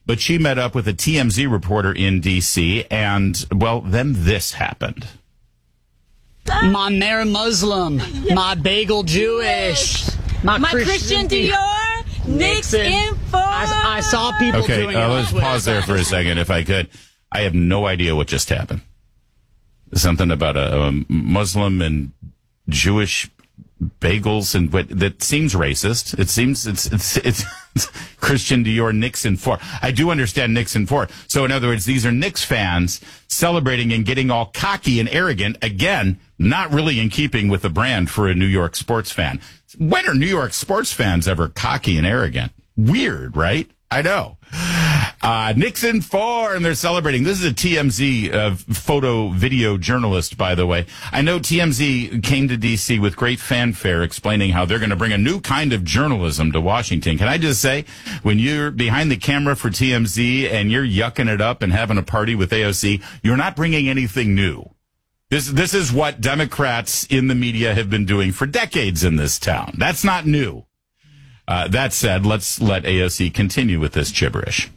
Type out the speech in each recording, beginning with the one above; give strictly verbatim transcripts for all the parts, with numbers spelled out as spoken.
but she met up with a T M Z reporter in D C, and, well, then this happened. My mayor Muslim, my bagel Jewish, my, my Christian, Christian Dior, Nixon. in four. I, I saw people okay, doing uh, it. let's pause there for a second, if I could. I have no idea what just happened. Something about a, a Muslim and Jewish bagels, and what that seems racist. It seems it's it's it's, it's Christian Dior Nixon four. I do understand Nixon four. So in other words, these are Knicks fans celebrating and getting all cocky and arrogant again, not really in keeping with the brand for a New York sports fan. When are New York sports fans ever cocky and arrogant? Weird, right? I know. Uh, Nixon four, and they're celebrating. This is a T M Z uh, photo video journalist, by the way. I know T M Z came to D C with great fanfare explaining how they're going to bring a new kind of journalism to Washington. Can I just say, when you're behind the camera for T M Z and you're yucking it up and having a party with A O C, you're not bringing anything new. This, this is what Democrats in the media have been doing for decades in this town. That's not new. Uh, that said, let's let A O C continue with this gibberish.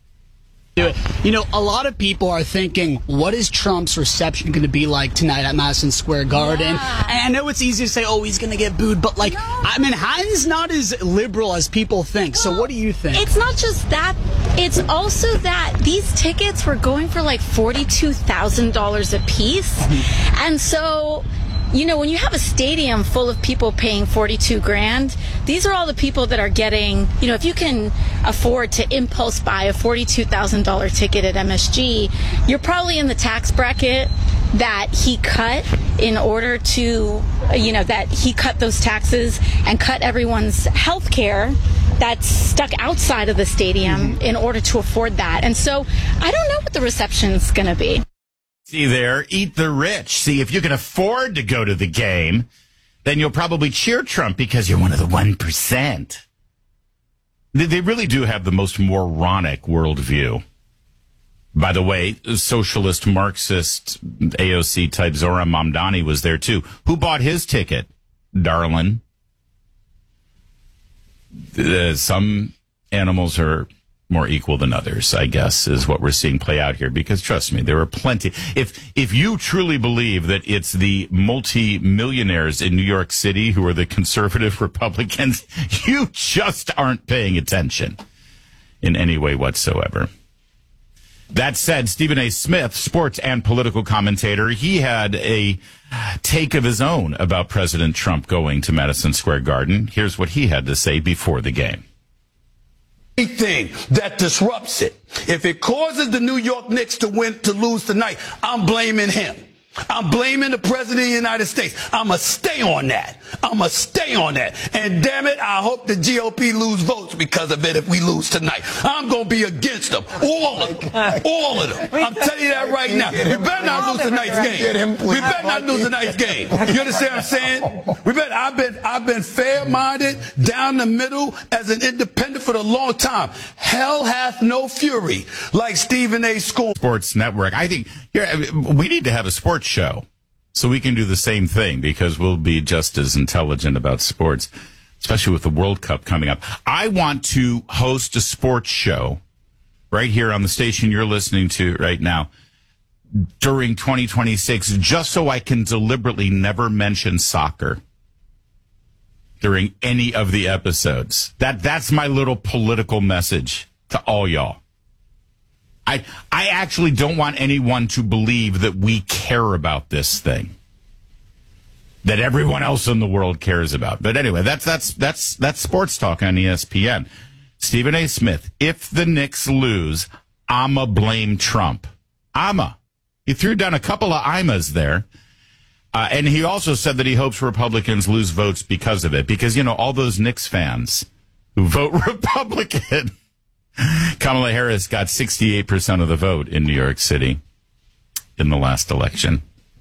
You know, a lot of people are thinking, what is Trump's reception going to be like tonight at Madison Square Garden? Yeah. And I know it's easy to say, oh, he's going to get booed, but, like, no. I mean, Manhattan's not as liberal as people think. Well, so what do you think? It's not just that. It's also that these tickets were going for, like, forty-two thousand dollars a piece. Mm-hmm. And so, you know, when you have a stadium full of people paying forty-two grand, these are all the people that are getting, you know, if you can afford to impulse buy a forty-two thousand dollars ticket at M S G, you're probably in the tax bracket that he cut in order to, you know, that he cut those taxes and cut everyone's health care that's stuck outside of the stadium mm-hmm. in order to afford that. And so I don't know what the reception's going to be. See there, eat the rich. See, if you can afford to go to the game, then you'll probably cheer Trump because you're one of the one percent. They, they really do have the most moronic worldview. By the way, socialist, Marxist, A O C type Zohran Mamdani was there too. Who bought his ticket, darling? Uh, some animals are more equal than others, I guess, is what we're seeing play out here. Because trust me, there are plenty. If if you truly believe that it's the multi-millionaires in New York City who are the conservative Republicans, you just aren't paying attention in any way whatsoever. That said, Stephen A. Smith, sports and political commentator, he had a take of his own about President Trump going to Madison Square Garden. Here's what he had to say before the game. Anything that disrupts it. If it causes the New York Knicks to win, to lose tonight, I'm blaming him. I'm blaming the President of the United States. I'm going to stay on that. I'm going to stay on that. And damn it, I hope the G O P lose votes because of it if we lose tonight. I'm going to be against them. All of them. All of them. I'm telling you that right now. We better not lose tonight's game. We better not lose tonight's game. You understand what I'm saying? We better, I've been, I've been fair-minded, down the middle, as an independent for a long time. Hell hath no fury like Stephen A. School. Sports Network. I think here we need to have a sports show so we can do the same thing, because we'll be just as intelligent about sports, especially with the World Cup coming up. I want to host a sports show right here on the station you're listening to right now during twenty twenty-six, just so I can deliberately never mention soccer during any of the episodes. That that's my little political message to all y'all. I I actually don't want anyone to believe that we care about this thing that everyone else in the world cares about. But anyway, that's that's that's that's sports talk on E S P N. Stephen A. Smith, if the Knicks lose, I'ma blame Trump. I'ma. He threw down a couple of I'mas there. Uh, and he also said that he hopes Republicans lose votes because of it. Because, you know, all those Knicks fans who vote Republican. Kamala Harris got sixty-eight percent of the vote in New York City in the last election.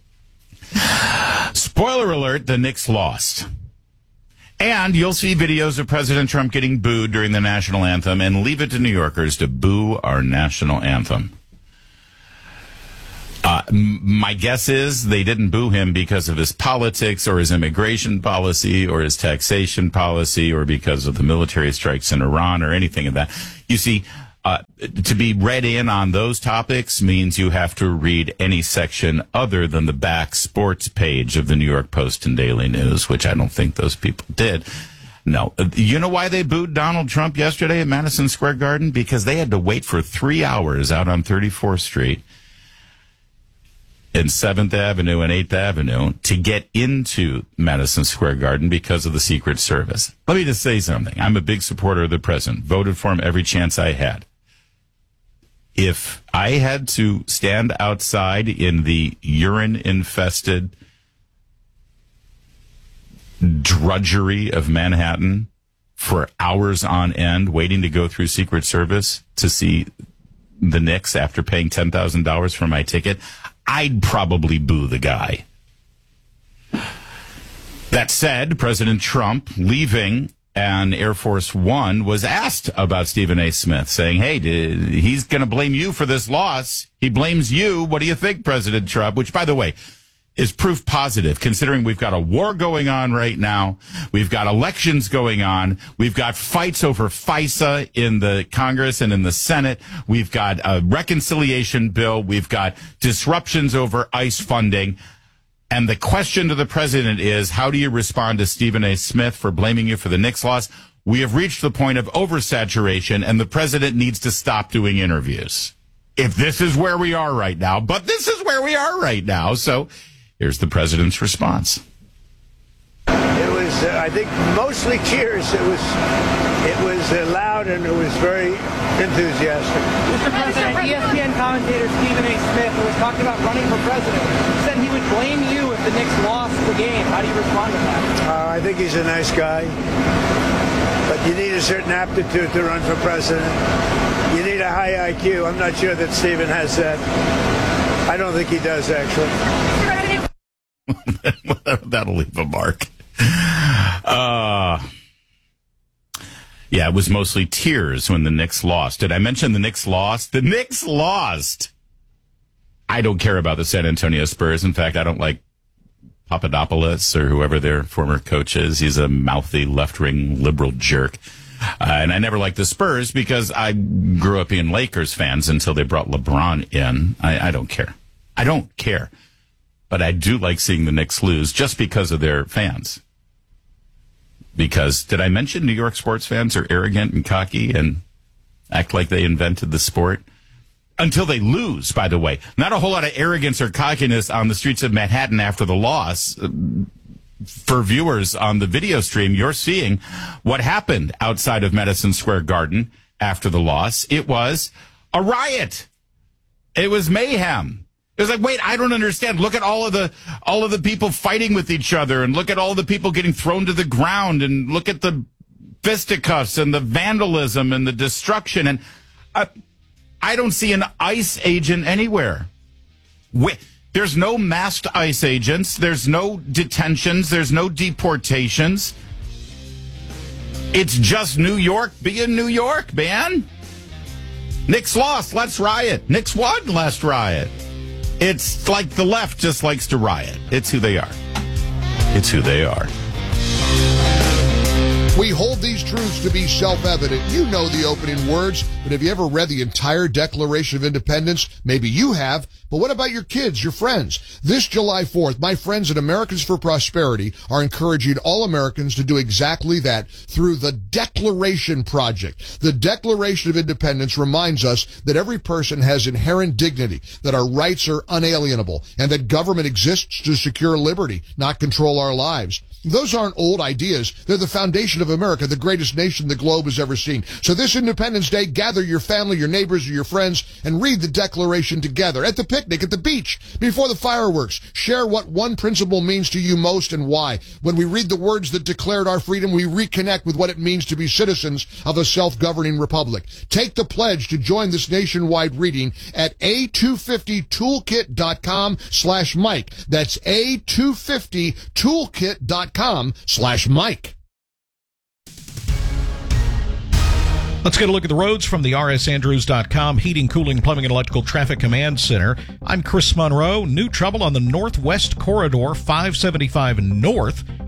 Spoiler alert, the Knicks lost. And you'll see videos of President Trump getting booed during the national anthem, and leave it to New Yorkers to boo our national anthem. Uh, m- my guess is they didn't boo him because of his politics or his immigration policy or his taxation policy or because of the military strikes in Iran or anything of that. You see, Uh, to be read in on those topics means you have to read any section other than the back sports page of the New York Post and Daily News, which I don't think those people did. No. You know why they booed Donald Trump yesterday at Madison Square Garden? Because they had to wait for three hours out on thirty-fourth Street and seventh Avenue and eighth Avenue to get into Madison Square Garden because of the Secret Service. Let me just say something. I'm a big supporter of the president. Voted for him every chance I had. If I had to stand outside in the urine-infested drudgery of Manhattan for hours on end waiting to go through Secret Service to see the Knicks after paying ten thousand dollars for my ticket, I'd probably boo the guy. That said, President Trump, leaving on Air Force One, was asked about Stephen A. Smith, saying, hey, did, he's going to blame you for this loss. He blames you. What do you think, President Trump? Which, by the way, is proof positive, considering we've got a war going on right now. We've got elections going on. We've got fights over FISA in the Congress and in the Senate. We've got a reconciliation bill. We've got disruptions over ICE funding. And the question to the president is, how do you respond to Stephen A. Smith for blaming you for the Knicks loss? We have reached the point of oversaturation, and the president needs to stop doing interviews. If this is where we are right now, but this is where we are right now. So here's the president's response. It was, uh, I think, mostly cheers. It was, it was uh, loud and it was very enthusiastic. Mister President, E S P N commentator Stephen A. Smith, who was talking about running for president, said he would blame you if the Knicks lost the game. How do you respond to that? Uh, I think he's a nice guy, but you need a certain aptitude to run for president. You need a high I Q. I'm not sure that Stephen has that. I don't think he does, actually. That'll leave a mark. Uh, yeah, it was mostly tears when the Knicks lost. Did I mention the Knicks lost? The Knicks lost. I don't care about the San Antonio Spurs. In fact, I don't like Papadopoulos or whoever their former coach is. He's a mouthy left-wing liberal jerk. Uh, and I never liked the Spurs because I grew up being Lakers fans until they brought LeBron in. I, I don't care. I don't care. But I do like seeing the Knicks lose just because of their fans. Because, did I mention New York sports fans are arrogant and cocky and act like they invented the sport? Until they lose, by the way. Not a whole lot of arrogance or cockiness on the streets of Manhattan after the loss. For viewers on the video stream, you're seeing what happened outside of Madison Square Garden after the loss. It was a riot. It was mayhem. It was like, wait, I don't understand. Look at all of the all of the people fighting with each other, and look at all the people getting thrown to the ground, and look at the fisticuffs and the vandalism and the destruction. And I, I don't see an ICE agent anywhere. Wait, there's no masked ICE agents. There's no detentions. There's no deportations. It's just New York being New York, man. Knicks lost. Let's riot. Knicks won. Let's riot. It's like the left just likes to riot. It's who they are. It's who they are. We hold these truths to be self-evident. You know the opening words, but have you ever read the entire Declaration of Independence? Maybe you have, but what about your kids, your friends? This July fourth, my friends at Americans for Prosperity are encouraging all Americans to do exactly that through the Declaration Project. The Declaration of Independence reminds us that every person has inherent dignity, that our rights are unalienable, and that government exists to secure liberty, not control our lives. Those aren't old ideas. They're the foundation of America, the greatest nation the globe has ever seen. So this Independence Day, gather your family, your neighbors, or your friends, and read the Declaration together. At the picnic, at the beach, before the fireworks. Share what one principle means to you most and why. When we read the words that declared our freedom, we reconnect with what it means to be citizens of a self-governing republic. Take the pledge to join this nationwide reading at A two fifty toolkit dot com slash Mike. That's A two fifty toolkit dot com slash Mike. Let's get a look at the roads from the R S Andrews dot com Heating, Cooling, Plumbing, and Electrical Traffic Command Center. I'm Chris Monroe. New trouble on the Northwest Corridor, five seventy-five North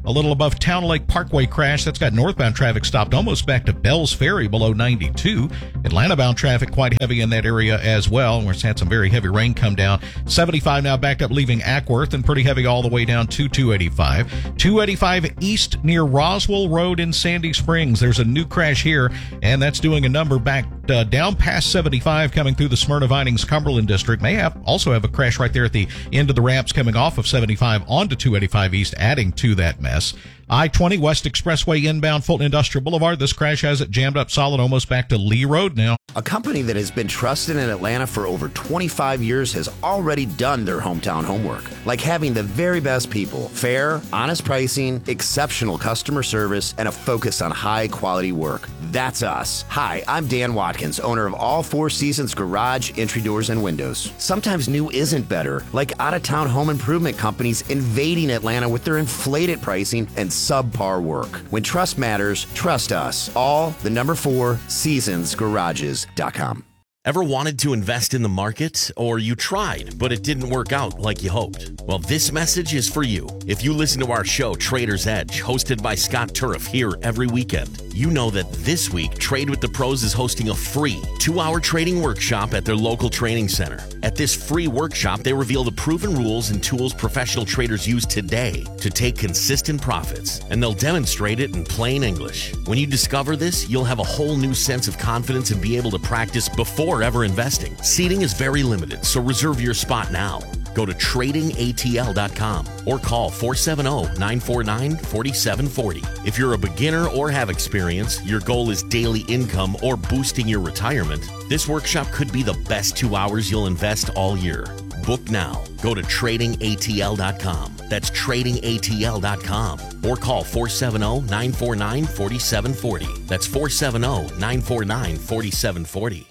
A little above Town Lake Parkway crash. That's got northbound traffic stopped almost back to Bells Ferry below ninety-two. Atlanta-bound traffic quite heavy in that area as well. We've had some very heavy rain come down. seventy-five now backed up leaving Ackworth and pretty heavy all the way down to two eighty-five. two eighty-five east near Roswell Road in Sandy Springs. There's a new crash here, and that's doing a number back uh, down past seventy-five coming through the Smyrna Vinings Cumberland district. May have also have a crash right there at the end of the ramps coming off of seventy-five onto two eighty-five east, adding to that mess. I twenty West Expressway inbound Fulton Industrial Boulevard. This crash has it jammed up solid almost back to Lee Road now. A company that has been trusted in Atlanta for over twenty-five years has already done their hometown homework, like having the very best people, fair, honest pricing, exceptional customer service, and a focus on high-quality work. That's us. Hi, I'm Dan Watkins, owner of All Four Seasons Garage, Entry Doors, and Windows. Sometimes new isn't better, like out-of-town home improvement companies invading Atlanta with their inflated pricing and subpar work. When trust matters, trust us. All the number four seasons garages dot com. Ever wanted to invest in the market, or you tried, but it didn't work out like you hoped? Well, this message is for you. If you listen to our show, Trader's Edge, hosted by Scott Turf here every weekend, you know that this week, Trade with the Pros is hosting a free two-hour trading workshop at their local training center. At this free workshop, they reveal the proven rules and tools professional traders use today to take consistent profits, and they'll demonstrate it in plain English. When you discover this, you'll have a whole new sense of confidence and be able to practice before ever investing. Seating is very limited, so reserve your spot now. Go to trading A T L dot com or call four seven zero, nine four nine, four seven four zero. If you're a beginner or have experience, your goal is daily income or boosting your retirement, this workshop could be the best two hours you'll invest all year. Book now. Go to trading A T L dot com. That's trading A T L dot com. Or call four seven zero, nine four nine, four seven four zero. That's four seven zero, nine four nine, four seven four zero.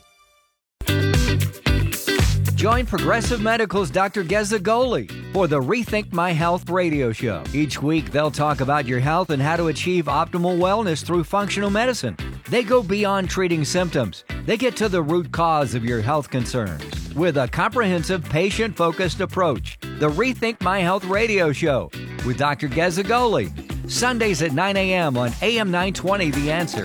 Join Progressive Medical's Doctor Gazzagoli for the Rethink My Health radio show. Each week, they'll talk about your health and how to achieve optimal wellness through functional medicine. They go beyond treating symptoms. They get to the root cause of your health concerns with a comprehensive, patient-focused approach. The Rethink My Health radio show with Doctor Gazzagoli. Sundays at nine a.m. on A M nine twenty, The Answer.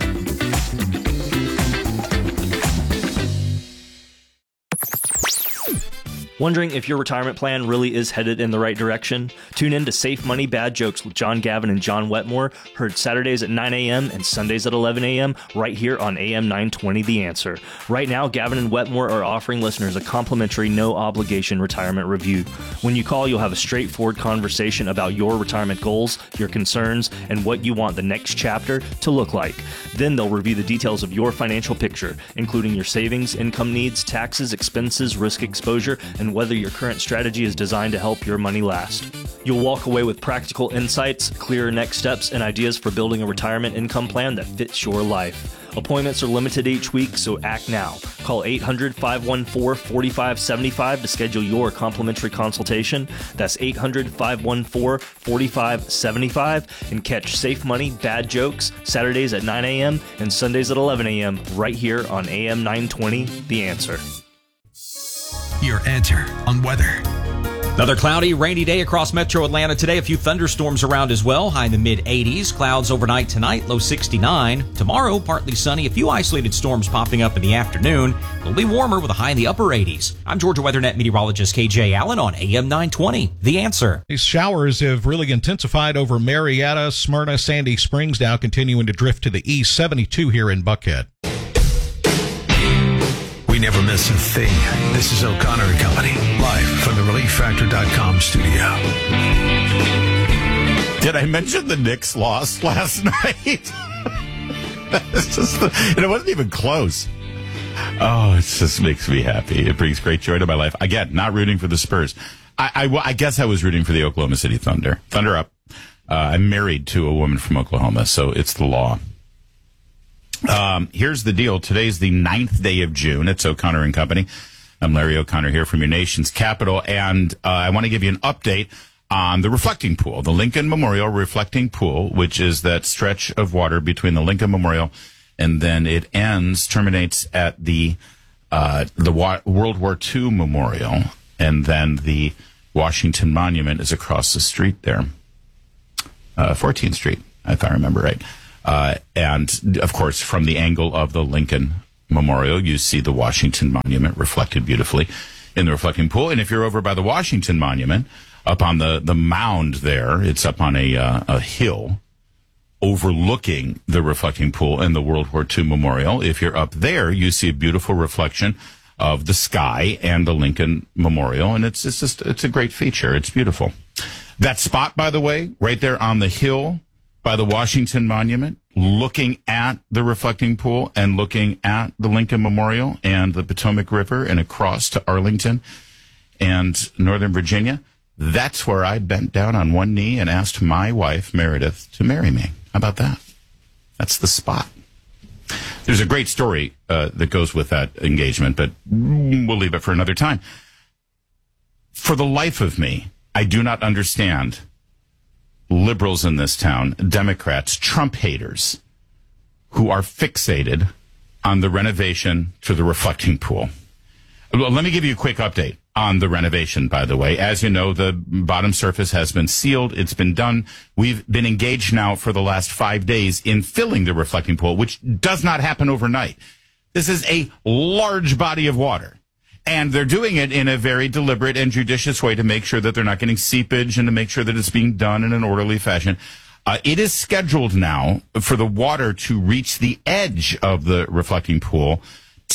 Wondering if your retirement plan really is headed in the right direction? Tune in to Safe Money Bad Jokes with John Gavin and John Wetmore, heard Saturdays at nine a.m. and Sundays at eleven a.m. right here on A M nine twenty The Answer. Right now, Gavin and Wetmore are offering listeners a complimentary no-obligation retirement review. When you call, you'll have a straightforward conversation about your retirement goals, your concerns, and what you want the next chapter to look like. Then they'll review the details of your financial picture, including your savings, income needs, taxes, expenses, risk exposure, and whether your current strategy is designed to help your money last. You'll walk away with practical insights, clearer next steps, and ideas for building a retirement income plan that fits your life. Appointments are limited each week, so act now. Call eight hundred, five one four, four five seven five to schedule your complimentary consultation. That's eight hundred, five one four, four five seven five. And catch Safe Money Bad Jokes Saturdays at nine a.m. and Sundays at eleven a.m. right here on A M nine twenty, The Answer. Your answer on weather. Another cloudy, rainy day across metro Atlanta today. A few thunderstorms around as well. High in the mid eighties. Clouds overnight tonight, low sixty-nine. Tomorrow, partly sunny. A few isolated storms popping up in the afternoon. It'll be warmer with a high in the upper eighties. I'm Georgia WeatherNet meteorologist K J Allen on A M nine twenty. The Answer. These showers have really intensified over Marietta, Smyrna, Sandy Springs, now continuing to drift to the east. seventy-two here in Buckhead. We never miss a thing. This is O'Connor and Company, live from the relief factor dot com studio. Did I mention the Knicks lost last night? It's just the, and it wasn't even close. Oh, it just makes me happy. It brings great joy to my life. Again, not rooting for the Spurs. I, I, I guess I was rooting for the Oklahoma City Thunder. Thunder up. Uh, I'm married to a woman from Oklahoma, so it's the law. Um, here's the deal. Today's the ninth day of June. It's O'Connor and Company. I'm Larry O'Connor here from your nation's capital, and uh, I want to give you an update on the reflecting pool, the Lincoln Memorial Reflecting Pool, which is that stretch of water between the Lincoln Memorial and then it ends, terminates at the uh, the Wa- World War Two Memorial, and then the Washington Monument is across the street there. uh, fourteenth Street, if I remember right. Uh, and, of course, from the angle of the Lincoln Memorial, you see the Washington Monument reflected beautifully in the reflecting pool. And if you're over by the Washington Monument, up on the, the mound there, it's up on a, uh, a hill overlooking the reflecting pool and the World War Two Memorial. If you're up there, you see a beautiful reflection of the sky and the Lincoln Memorial. And it's, it's just, it's a great feature. It's beautiful. That spot, by the way, right there on the hill by the Washington Monument, looking at the reflecting pool and looking at the Lincoln Memorial and the Potomac River and across to Arlington and Northern Virginia, that's where I bent down on one knee and asked my wife, Meredith, to marry me. How about that? That's the spot. There's a great story uh, that goes with that engagement, but we'll leave it for another time. For the life of me, I do not understand liberals in this town, Democrats, Trump haters, who are fixated on the renovation to the reflecting pool. Let me give you a quick update on the renovation, by the way. As you know, the bottom surface has been sealed. It's been done. We've been engaged now for the last five days in filling the reflecting pool, which does not happen overnight. This is a large body of water. And they're doing it in a very deliberate and judicious way to make sure that they're not getting seepage and to make sure that it's being done in an orderly fashion. Uh, it is scheduled now for the water to reach the edge of the reflecting pool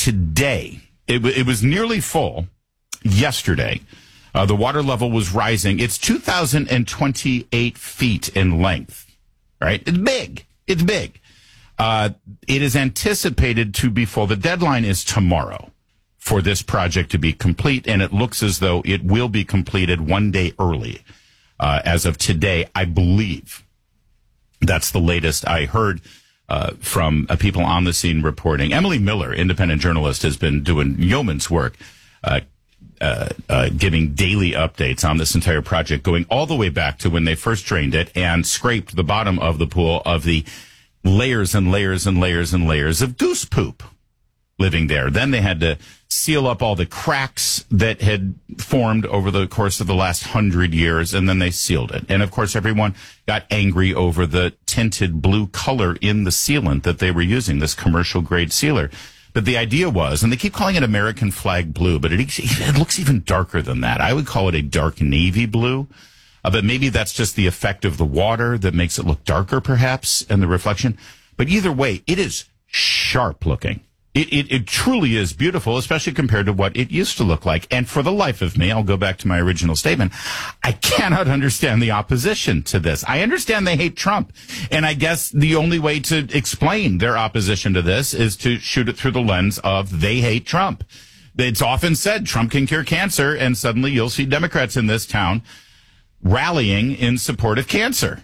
today. It, it was nearly full yesterday. Uh, the water level was rising. It's two thousand twenty-eight feet in length, right? It's big. It's big. Uh, it is anticipated to be full. The deadline is tomorrow for this project to be complete, and it looks as though it will be completed one day early. Uh, as of today, I believe. That's the latest I heard uh, from uh, people on the scene reporting. Emily Miller, independent journalist, has been doing yeoman's work, uh, uh, uh, giving daily updates on this entire project, going all the way back to when they first drained it and scraped the bottom of the pool of the layers and layers and layers and layers of goose poop living there. Then they had to seal up all the cracks that had formed over the course of the last hundred years, and then they sealed it. And, of course, everyone got angry over the tinted blue color in the sealant that they were using, this commercial-grade sealer. But the idea was, and they keep calling it American flag blue, but it, it looks even darker than that. I would call it a dark navy blue. Uh, but maybe that's just the effect of the water that makes it look darker, perhaps, and the reflection. But either way, it is sharp-looking. It, it, it truly is beautiful, especially compared to what it used to look like. And for the life of me, I'll go back to my original statement, I cannot understand the opposition to this. I understand they hate Trump. And I guess the only way to explain their opposition to this is to shoot it through the lens of they hate Trump. It's often said Trump can cure cancer, and suddenly you'll see Democrats in this town rallying in support of cancer.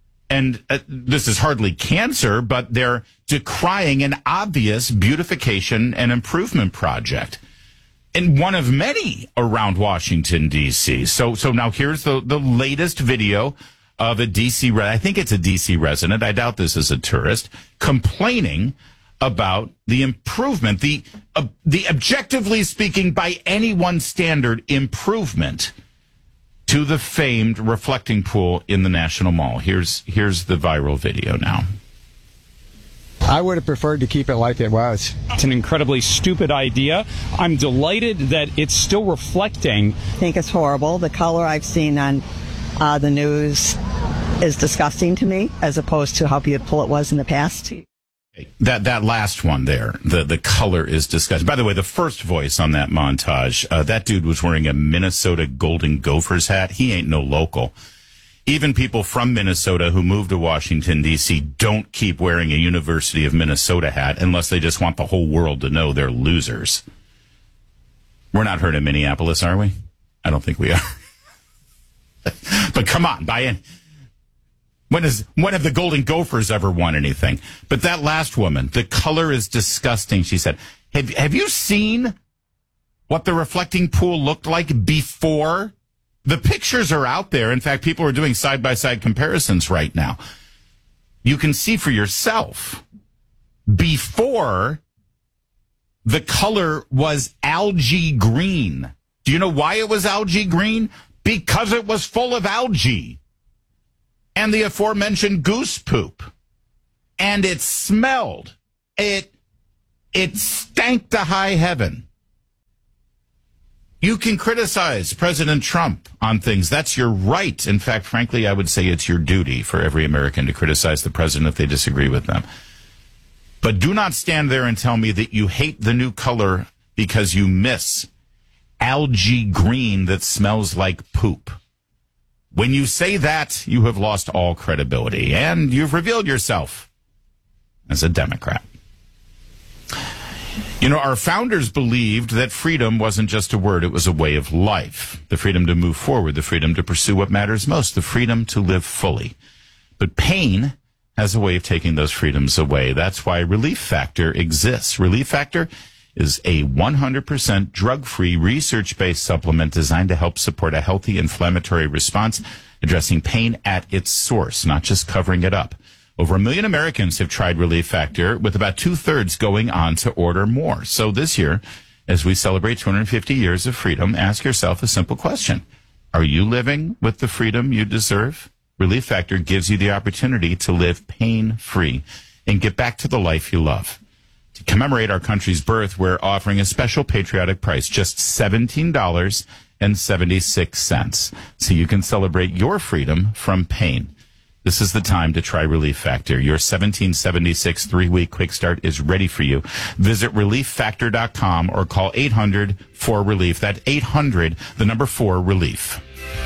And uh, this is hardly cancer, but they're decrying an obvious beautification and improvement project, and one of many around Washington, D C. So, so now here's the, the latest video of a D C, I think it's a D C resident, I doubt this is a tourist, complaining about the improvement, the, uh, the objectively speaking, by anyone's standard, improvement to the famed reflecting pool in the National Mall. Here's here's the viral video now. I would have preferred to keep it like it was. It's an incredibly stupid idea. I'm delighted that it's still reflecting. I think it's horrible. The color I've seen on uh, the news is disgusting to me, as opposed to how beautiful it was in the past. That that last one there, the, the color is disgusting. By the way, the first voice on that montage, uh, that dude was wearing a Minnesota Golden Gophers hat. He ain't no local. Even people from Minnesota who moved to Washington, D C don't keep wearing a University of Minnesota hat unless they just want the whole world to know they're losers. We're not heard in Minneapolis, are we? I don't think we are. But come on, buy in. When has when have the Golden Gophers ever won anything? But that last woman, the color is disgusting. She said, have, have you seen what the reflecting pool looked like before? The pictures are out there. In fact, people are doing side-by-side comparisons right now. You can see for yourself. Before, the color was algae green. Do you know why it was algae green? Because it was full of algae. and the aforementioned goose poop. And it smelled. It, it stank to high heaven. You can criticize President Trump on things. That's your right. In fact, frankly, I would say it's your duty for every American to criticize the president if they disagree with them. But do not stand there and tell me that you hate the new color because you miss algae green that smells like poop. When you say that, you have lost all credibility, and you've revealed yourself as a Democrat. You know, our founders believed that freedom wasn't just a word, it was a way of life. The freedom to move forward, the freedom to pursue what matters most, the freedom to live fully. But pain has a way of taking those freedoms away. That's why Relief Factor exists. Relief Factor is a one hundred percent drug-free, research-based supplement designed to help support a healthy inflammatory response, addressing pain at its source, not just covering it up. Over a million Americans have tried Relief Factor, with about two-thirds going on to order more. So this year, as we celebrate two hundred fifty years of freedom, ask yourself a simple question. Are you living with the freedom you deserve? Relief Factor gives you the opportunity to live pain-free and get back to the life you love. To commemorate our country's birth, we're offering a special patriotic price, just seventeen dollars and seventy-six cents, so you can celebrate your freedom from pain. This is the time to try Relief Factor. Your seventeen seventy-six three-week quick start is ready for you. Visit relief factor dot com or call eight hundred four relief. That's eight hundred, the number four, relief.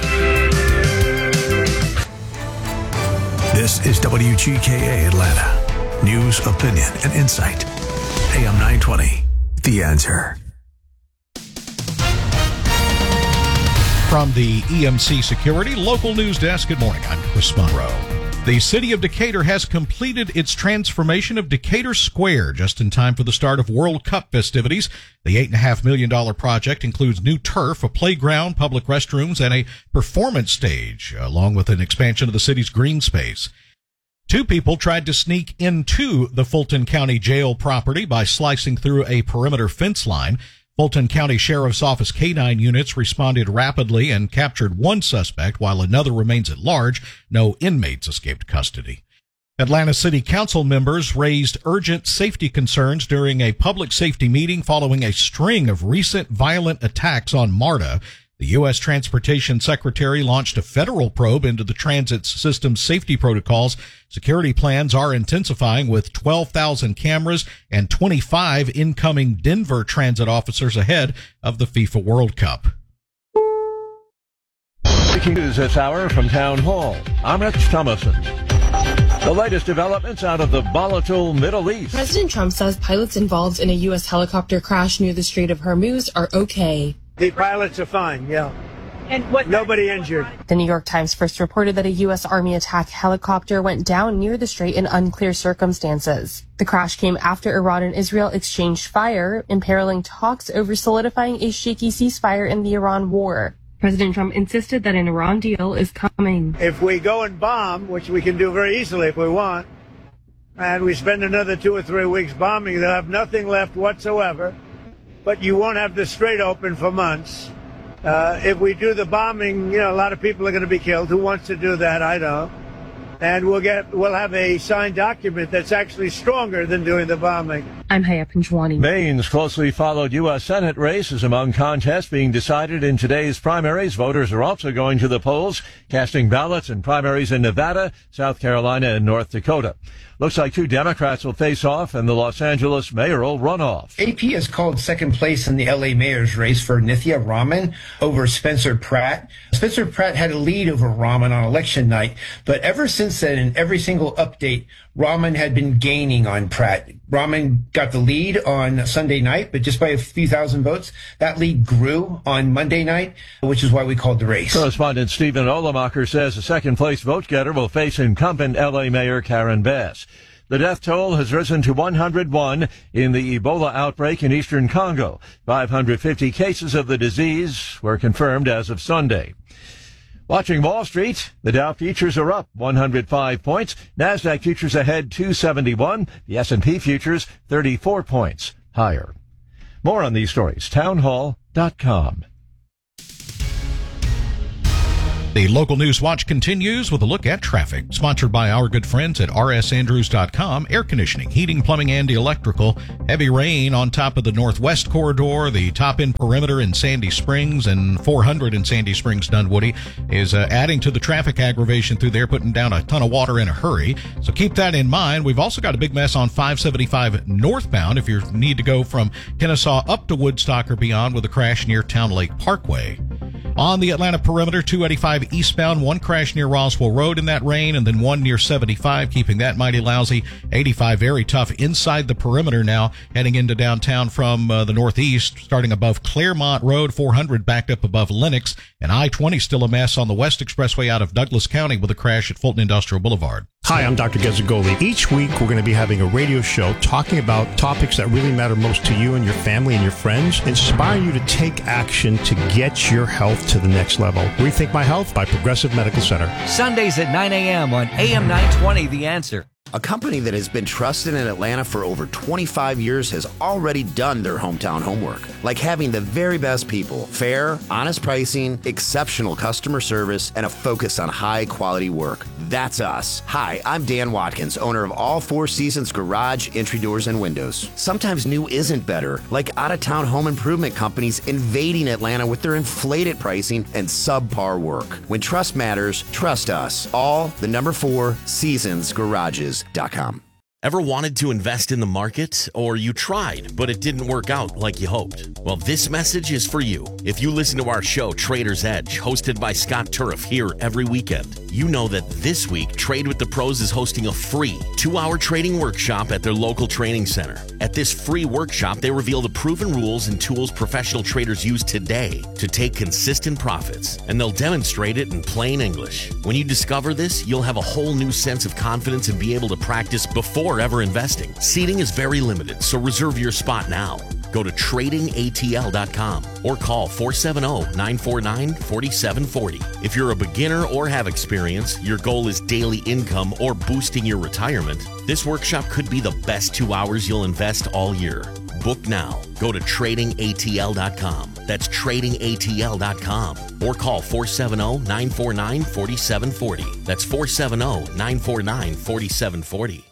This is W G K A Atlanta. News, opinion, and insight. A M nine twenty, The Answer. From the E M C Security Local News Desk, good morning. I'm Chris Monroe. The city of Decatur has completed its transformation of Decatur Square just in time for the start of World Cup festivities. The eight point five million dollars project includes new turf, a playground, public restrooms, and a performance stage, along with an expansion of the city's green space. Two people tried to sneak into the Fulton County Jail property by slicing through a perimeter fence line. Fulton County Sheriff's Office K nine units responded rapidly and captured one suspect while another remains at large. No inmates escaped custody. Atlanta City Council members raised urgent safety concerns during a public safety meeting following a string of recent violent attacks on MARTA. The U S Transportation Secretary launched a federal probe into the transit system's safety protocols. Security plans are intensifying with twelve thousand cameras and twenty-five incoming Denver transit officers ahead of the FIFA World Cup. Breaking news this hour from Town Hall. I'm Rich Thomason. The latest developments out of the volatile Middle East. President Trump says pilots involved in a U S helicopter crash near the Strait of Hormuz are okay. The pilots are fine, yeah. And what? Nobody injured. The New York Times first reported that a U S Army attack helicopter went down near the strait in unclear circumstances. The crash came after Iran and Israel exchanged fire, imperiling talks over solidifying a shaky ceasefire in the Iran war. President Trump insisted that an Iran deal is coming. If we go and bomb, which we can do very easily if we want, and we spend another two or three weeks bombing, they'll have nothing left whatsoever. But you won't have the strait open for months. Uh, if we do the bombing, you know, a lot of people are going to be killed. Who wants to do that? I don't. And we'll get, we'll have a signed document that's actually stronger than doing the bombing. I'm Haya Panjwani. Maine's closely followed U S Senate race is among contests being decided in today's primaries. Voters are also going to the polls, casting ballots in primaries in Nevada, South Carolina, and North Dakota. Looks like two Democrats will face off in the Los Angeles mayoral runoff. A P has called second place in the L A mayor's race for Nithya Raman over Spencer Pratt. Spencer Pratt had a lead over Raman on election night, but ever since then, in every single update, Raman had been gaining on Pratt. Raman got the lead on Sunday night, but just by a few thousand votes. That lead grew on Monday night, which is why we called the race. Correspondent Stephen Olemacher says the second-place vote-getter will face incumbent L A Mayor Karen Bass. The death toll has risen to one hundred one in the Ebola outbreak in eastern Congo. five hundred fifty cases of the disease were confirmed as of Sunday. Watching Wall Street, the Dow futures are up one hundred five points. NASDAQ futures ahead two seventy-one. The S and P futures thirty-four points higher. More on these stories, townhall dot com. The local news watch continues with a look at traffic, sponsored by our good friends at r s andrews dot com. Air conditioning, heating, plumbing, and electrical. Heavy rain on top of the northwest corridor, the top end perimeter in Sandy Springs and four hundred in Sandy Springs, Dunwoody, is uh, adding to the traffic aggravation through there, putting down a ton of water in a hurry. So keep that in mind. We've also got a big mess on five seventy-five northbound if you need to go from Kennesaw up to Woodstock or beyond, with a crash near Town Lake Parkway. On the Atlanta perimeter, two eighty-five eastbound, one crash near Roswell Road in that rain, and then one near seventy-five, keeping that mighty lousy. eighty-five very tough inside the perimeter now, heading into downtown from uh, the northeast, starting above Claremont Road, four hundred backed up above Lenox, and I twenty still a mess on the West Expressway out of Douglas County with a crash at Fulton Industrial Boulevard. Hi, I'm Doctor Gezzagoli. Each week, we're going to be having a radio show talking about topics that really matter most to you and your family and your friends, inspiring you to take action to get your health to the next level. Rethink My Health by Progressive Medical Center. Sundays at nine a.m. on A M nine twenty, The Answer. A company that has been trusted in Atlanta for over twenty-five years has already done their hometown homework, like having the very best people, fair, honest pricing, exceptional customer service, and a focus on high-quality work. That's us. Hi, I'm Dan Watkins, owner of All Four Seasons Garage, Entry Doors, and Windows. Sometimes new isn't better, like out-of-town home improvement companies invading Atlanta with their inflated pricing and subpar work. When trust matters, trust us. All the number four Seasons Garages. Ever wanted to invest in the market, or you tried, but it didn't work out like you hoped? Well, this message is for you. If you listen to our show, Trader's Edge, hosted by Scott Turf here every weekend, you know that this week, Trade with the Pros is hosting a free two-hour trading workshop at their local training center. At this free workshop, they reveal the proven rules and tools professional traders use today to take consistent profits, and they'll demonstrate it in plain English. When you discover this, you'll have a whole new sense of confidence and be able to practice before ever investing. Seating is very limited, so reserve your spot now. Go to trading A T L dot com or call four seven zero, nine four nine, four seven four zero. If you're a beginner or have experience, your goal is daily income or boosting your retirement, this workshop could be the best two hours you'll invest all year. Book now. Go to trading A T L dot com. That's trading A T L dot com. Or call four seven zero, nine four nine, four seven four zero. That's four seven zero, nine four nine, four seven four zero.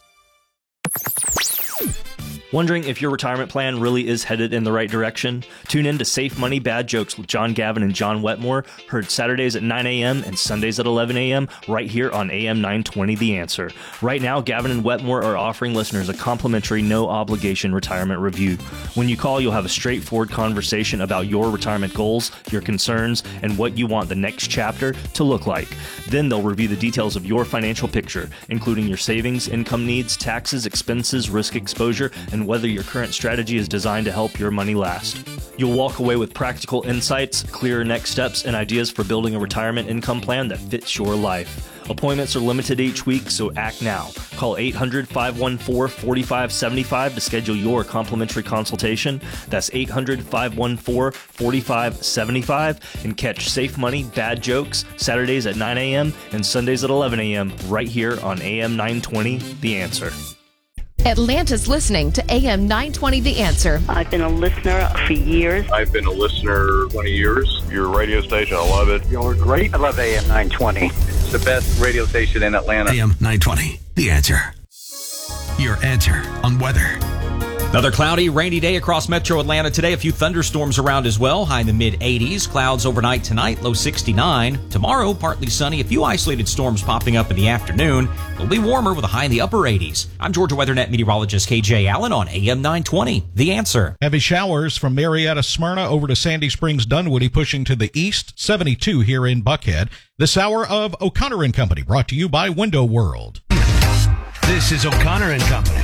Wondering if your retirement plan really is headed in the right direction? Tune in to Safe Money Bad Jokes with John Gavin and John Wetmore, heard Saturdays at nine a.m. and Sundays at eleven a.m. right here on A M nine twenty The Answer. Right now, Gavin and Wetmore are offering listeners a complimentary no-obligation retirement review. When you call, you'll have a straightforward conversation about your retirement goals, your concerns, and what you want the next chapter to look like. Then they'll review the details of your financial picture, including your savings, income needs, taxes, expenses, risk exposure, and whether your current strategy is designed to help your money last. You'll walk away with practical insights, clearer next steps, and ideas for building a retirement income plan that fits your life. Appointments are limited each week, so act now. Call eight hundred, five one four, four five seven five to schedule your complimentary consultation. That's eight hundred, five one four, four five seven five, and catch Safe Money Bad Jokes Saturdays at nine a.m. and Sundays at eleven a.m. right here on A M nine twenty The Answer. Atlanta's listening to A M nine twenty The Answer. I've been a listener for years. I've been a listener twenty years. Your radio station, I love it. You're great. I love A M nine twenty. It's the best radio station in Atlanta. A M nine twenty, The Answer. Your answer on weather. Another cloudy, rainy day across metro Atlanta today. A few thunderstorms around as well. High in the mid eighties. Clouds overnight tonight, low sixty-nine. Tomorrow, partly sunny. A few isolated storms popping up in the afternoon. It'll be warmer with a high in the upper eighties. I'm Georgia WeatherNet meteorologist K J Allen on A M nine twenty. The Answer. Heavy showers from Marietta, Smyrna over to Sandy Springs, Dunwoody, pushing to the east. seventy-two here in Buckhead. This hour of O'Connor and Company, brought to you by Window World. This is O'Connor and Company.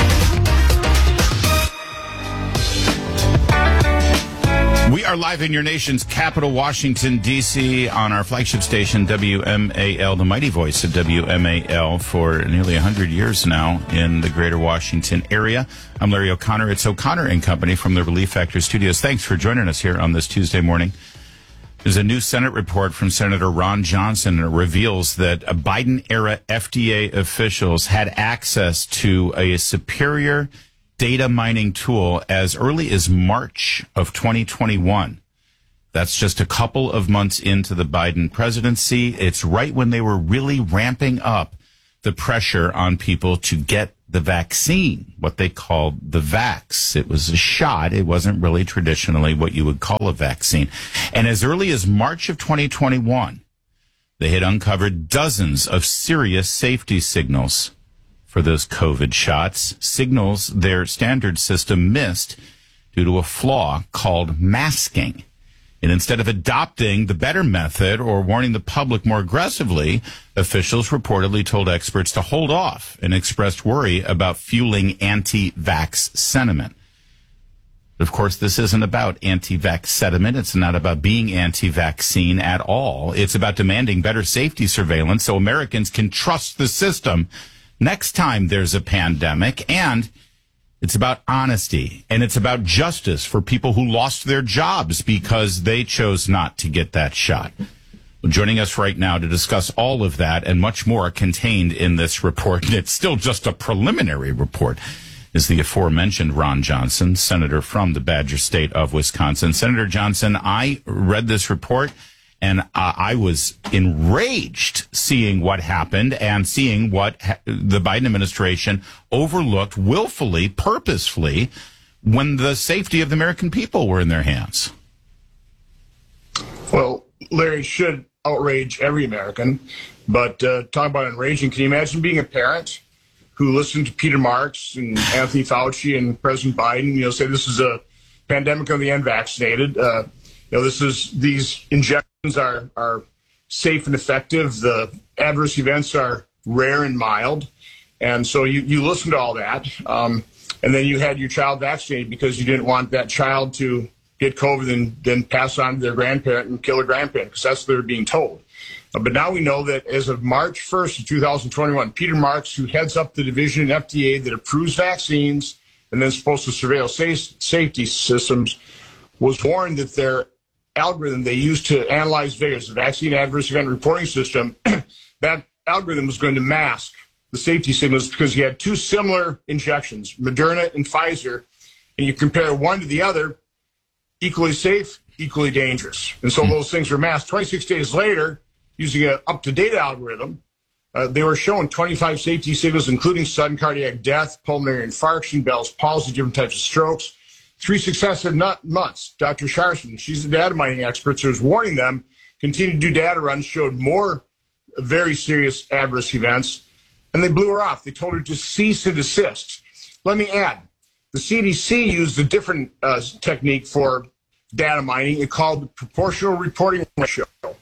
We are live in your nation's capital, Washington, D C, on our flagship station, W M A L, the mighty voice of W M A L, for nearly one hundred years now in the greater Washington area. I'm Larry O'Connor. It's O'Connor and Company from the Relief Factor Studios. Thanks for joining us here on this Tuesday morning. There's a new Senate report from Senator Ron Johnson, and it reveals that Biden-era F D A officials had access to a superior data mining tool as early as March of twenty twenty-one That's just a couple of months into the Biden presidency. It's right when they were really ramping up the pressure on people to get the vaccine, what they called the vax. It was a shot. It wasn't really traditionally what you would call a vaccine. And as early as March of twenty twenty-one, they had uncovered dozens of serious safety signals for those COVID shots, signals their standard system missed due to a flaw called masking. And instead of adopting the better method or warning the public more aggressively, officials reportedly told experts to hold off and expressed worry about fueling anti-vax sentiment. Of course, this isn't about anti-vax sentiment. It's not about being anti-vaccine at all. It's about demanding better safety surveillance so Americans can trust the system next time there's a pandemic. And it's about honesty, and it's about justice for people who lost their jobs because they chose not to get that shot. Well, joining us right now to discuss all of that and much more contained in this report, and it's still just a preliminary report, is the aforementioned Ron Johnson, senator from the Badger State of Wisconsin. Senator Johnson, I read this report, and uh, I was enraged seeing what happened and seeing what ha- the Biden administration overlooked willfully, purposefully, when the safety of the American people were in their hands. Well, Larry, should outrage every American, but uh, talking about enraging, can you imagine being a parent who listened to Peter Marks and Anthony Fauci and President Biden, you know, say this is a pandemic of the unvaccinated? Uh, you know, this is these injections are are safe and effective. The adverse events are rare and mild, and so you you listen to all that, um, and then you had your child vaccinated because you didn't want that child to get COVID and then pass on to their grandparent and kill their grandparent, because that's what they're being told. Uh, but now we know that as of March first of two thousand twenty-one, Peter Marks, who heads up the division in F D A that approves vaccines and then is supposed to surveil safe, safety systems, was warned that their algorithm they used to analyze VAERS, the Vaccine Adverse Event Reporting System, that algorithm was going to mask the safety signals because you had two similar injections, Moderna and Pfizer, and you compare one to the other, equally safe, equally dangerous. And so those things were masked. twenty-six days later, using an up-to-date algorithm, uh, they were showing twenty-five safety signals, including sudden cardiac death, pulmonary infarction, Bell's palsy, different types of strokes. Three successive months. Doctor Sharson, she's a data mining expert, so was warning them, continued to do data runs, showed more very serious adverse events, and they blew her off. They told her to cease and desist. Let me add, the C D C used a different uh, technique for data mining. It's called the proportional reporting ratio.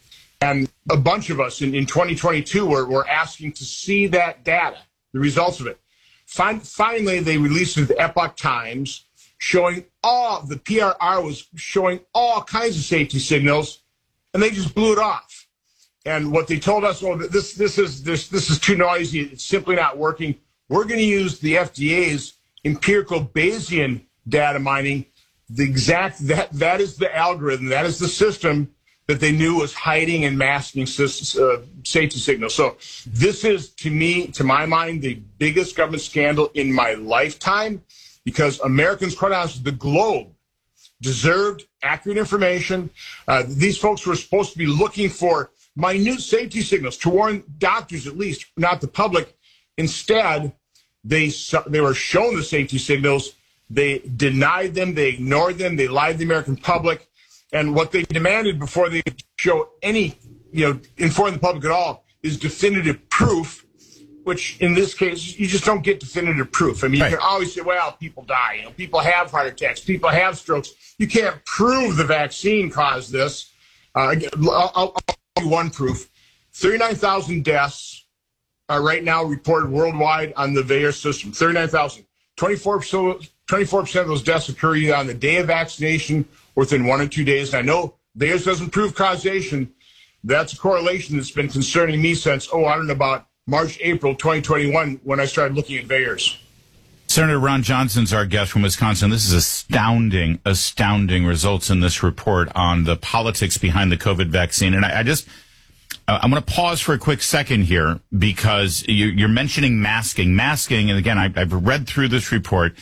And a bunch of us in, in twenty twenty-two were, were asking to see that data, the results of it. Fin- finally, they released it at the Epoch Times, showing all, the P R R was showing all kinds of safety signals, and they just blew it off. And what they told us, oh, this this is this this is too noisy, it's simply not working. We're going to use the F D A's empirical Bayesian data mining. The exact that that is the algorithm, that is the system that they knew was hiding and masking uh, safety signals. So this is, to me, to my mind, the biggest government scandal in my lifetime, because Americans, quite honestly, the globe deserved accurate information. Uh, these folks were supposed to be looking for minute safety signals to warn doctors, at least, not the public. Instead, they they were shown the safety signals. They denied them. They ignored them. They lied to the American public. And what they demanded before they show any, you know, inform the public at all is definitive proof, which in this case, you just don't get definitive proof. I mean, right. You can always say, well, people die. You know, people have heart attacks. People have strokes. You can't prove the vaccine caused this. Uh, I'll, I'll give you one proof. thirty-nine thousand deaths are right now reported worldwide on the VAERS system. thirty-nine thousand. twenty-four percent, twenty-four percent of those deaths occur either on the day of vaccination or within one or two days. And I know VAERS doesn't prove causation. That's a correlation that's been concerning me since, oh, I don't know, about March, April twenty twenty-one when I started looking at VAERS. Senator Ron Johnson's our guest from Wisconsin. This is astounding, astounding results in this report on the politics behind the COVID vaccine. And I, I just, uh, I'm going to pause for a quick second here because you, you're mentioning masking. Masking, and again, I, I've read through this report,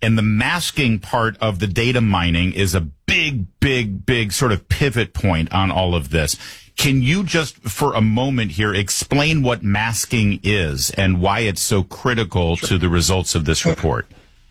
And the masking part of the data mining is a big, big, big sort of pivot point on all of this. Can you just, for a moment here, explain what masking is and why it's so critical to the results of this report?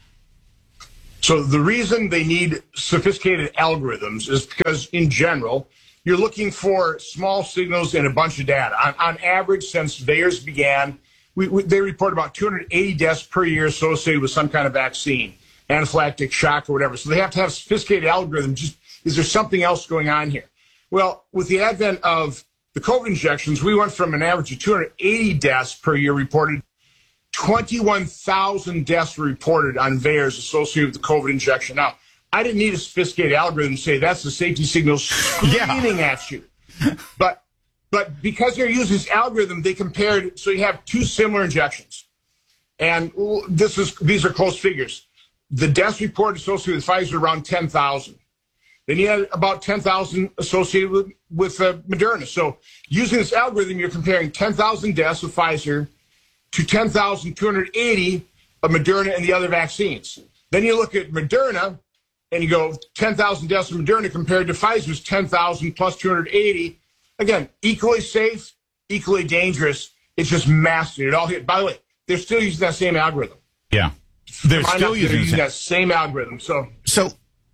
So the reason they need sophisticated algorithms is because, in general, you're looking for small signals and a bunch of data. On, on average, since VAERS began, we, we, they report about two hundred eighty deaths per year associated with some kind of vaccine, anaphylactic shock or whatever. So they have to have sophisticated algorithms. Just, is there something else going on here? Well, with the advent of the COVID injections, we went from an average of two hundred eighty deaths per year reported. twenty-one thousand deaths were reported on VAERS associated with the COVID injection. Now, I didn't need a sophisticated algorithm to say that's the safety signal screaming yeah. at you. But but because they're using this algorithm, they compared, so you have two similar injections. And this is these are close figures. The deaths reported associated with Pfizer around ten thousand. Then you had about ten thousand associated with, with uh, Moderna. So using this algorithm, you're comparing ten thousand deaths of Pfizer to ten thousand two hundred eighty of Moderna and the other vaccines. Then you look at Moderna, and you go ten thousand deaths of Moderna compared to Pfizer's ten thousand plus two hundred eighty. Again, equally safe, equally dangerous. It's just massive. It all hit. By the way, they're still using that same algorithm. Yeah, they're Find still using, they're using that same algorithm. So, so,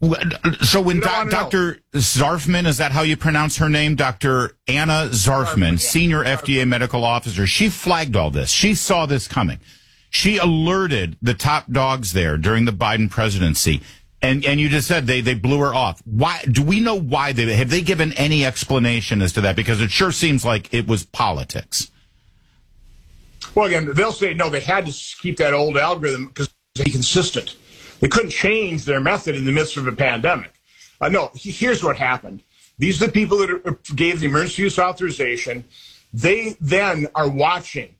so when doc, Doctor Zarfman, is that how you pronounce her name? Doctor Anna Zarfman, Zarfman yeah. Senior F D A medical officer. She flagged all this. She saw this coming. She alerted the top dogs there during the Biden presidency. And and you just said they, they blew her off. Why? Do we know why? They have they given any explanation as to that? Because it sure seems like it was politics. Well, again, they'll say, no, they had to keep that old algorithm because they be consistent. They couldn't change their method in the midst of a pandemic. Uh, no, here's what happened. These are the people that are, gave the emergency use authorization. They then are watching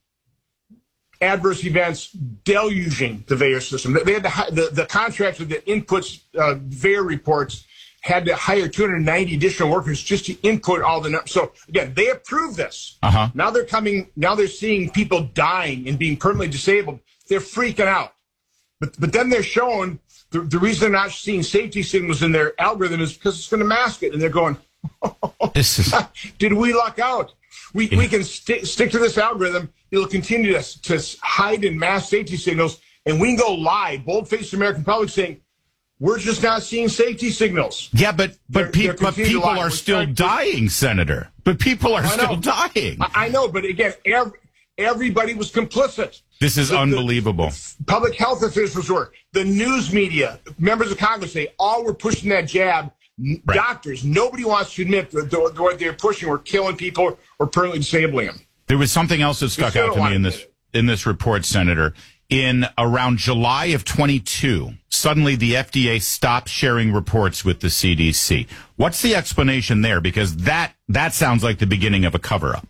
adverse events deluging the VAERS system. They had the, the, the contractor that inputs uh, VAERS reports had to hire two hundred ninety additional workers just to input all the numbers. So again, they approved this. Uh-huh. Now they're coming. Now they're seeing people dying and being permanently disabled. They're freaking out. But but then they're showing the, the reason they're not seeing safety signals in their algorithm is because it's going to mask it. And they're going, oh, this is... did we luck out? We yeah. we can st- stick to this algorithm. It'll continue to, to hide and mask safety signals, and we can go lie, bold-faced American public saying, we're just not seeing safety signals. Yeah, but but, they're, pe- but people are we're still trying- dying, Senator. But people are still dying. I, I know, but again, every, everybody was complicit. This is the, unbelievable. The public health officials were, the news media, members of Congress, they all were pushing that jab. Right. Doctors, nobody wants to admit that the, the, what they're pushing were killing people or permanently disabling them. There was something else that stuck out to me in this in this report, Senator. In around July of twenty-two, suddenly the F D A stopped sharing reports with the C D C. What's the explanation there? Because that that sounds like the beginning of a cover-up.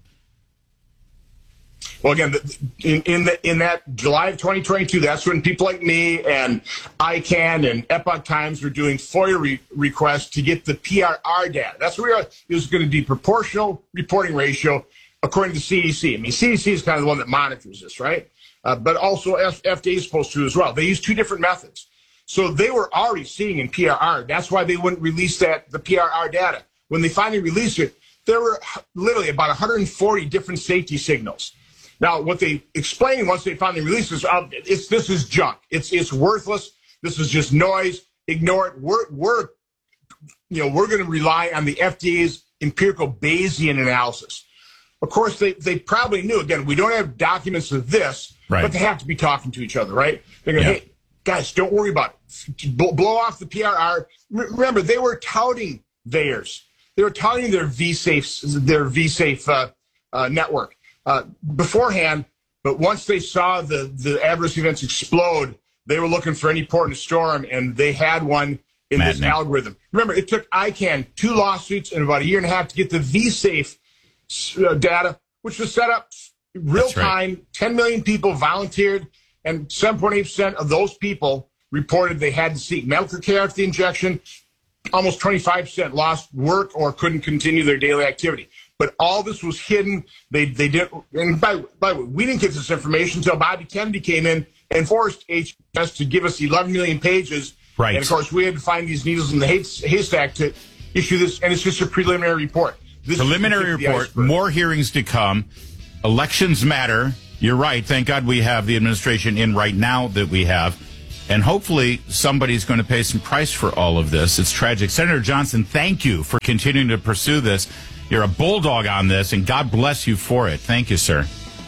Well, again, in in, the, in that July of twenty twenty-two, that's when people like me and I CAN and Epoch Times were doing FOIA re- requests to get the P R R data. That's where it was going to be proportional reporting ratio according to the C D C. I mean, C D C is kind of the one that monitors this, right? Uh, but also F- FDA is supposed to as well. They use two different methods. So they were already seeing in P R R. That's why they wouldn't release that the P R R data. When they finally released it, there were literally about one hundred forty different safety signals. Now, what they explained once they finally released this, uh, it's this is junk. It's it's worthless. This is just noise. Ignore it. We're we're you know we're going to rely on the F D A's empirical Bayesian analysis. Of course, they they probably knew. Again, we don't have documents of this, right. But they have to be talking to each other, right? They're going, yeah. Hey, guys, don't worry about it. Blow off the P R R. Remember, they were touting VAERS. They were touting their V-Safe their V-Safe uh, uh, network. Uh, beforehand, but once they saw the, the adverse events explode, they were looking for any port in a storm, and they had one in Maddening. This algorithm. Remember, it took I CAN two lawsuits in about a year and a half to get the V-Safe uh, data, which was set up real time. Right. ten million people volunteered, and seven point eight percent of those people reported they had to seek medical care after the injection. Almost twenty-five percent lost work or couldn't continue their daily activity. But all this was hidden. They they didn't. And by by the way, we didn't get this information until Bobby Kennedy came in and forced H H S to give us eleven million pages. Right. And, of course, we had to find these needles in the hay- haystack to issue this, and it's just a preliminary report. This preliminary report, more hearings to come. Elections matter. You're right. Thank God we have the administration in right now that we have. And hopefully somebody's going to pay some price for all of this. It's tragic. Senator Johnson, thank you for continuing to pursue this. You're a bulldog on this, and God bless you for it. Thank you, sir.